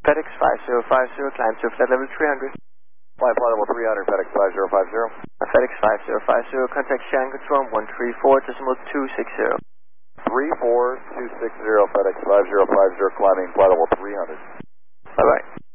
FedEx 5050, climb to flight level 300. Flight level 300, FedEx 5050. FedEx 5050, contact sharing control 134.260. 34260, FedEx 5050, climbing flight level 300. Bye-bye.